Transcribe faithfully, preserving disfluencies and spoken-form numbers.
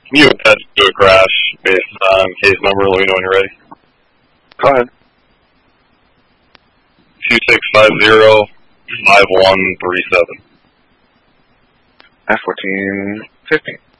You attach to a crash based on case number. Let me know when you're ready. Go ahead. Two six five zero five one three seven. F fourteen fifteen.